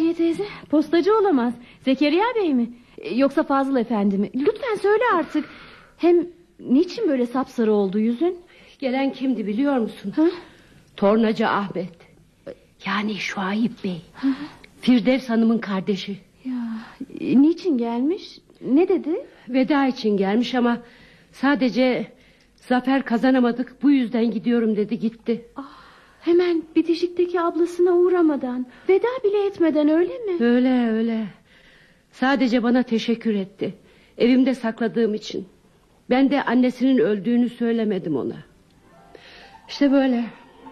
Safiye teyze, postacı olamaz. Zekeriya Bey mi? Yoksa Fazıl Efendi mi? Lütfen söyle artık. Hem niçin böyle sapsarı oldu yüzün? Gelen kimdi biliyor musun? Ha? Tornacı Ahmet. Yani Şuayb Bey. Firdevs Hanım'ın kardeşi. Ya, niçin gelmiş? Ne dedi? Veda için gelmiş ama sadece zafer kazanamadık, bu yüzden gidiyorum dedi, gitti. Hemen bitişikteki ablasına uğramadan, veda bile etmeden, öyle mi? Öyle. Sadece bana teşekkür etti. Evimde sakladığım için. Ben de annesinin öldüğünü söylemedim ona. İşte böyle.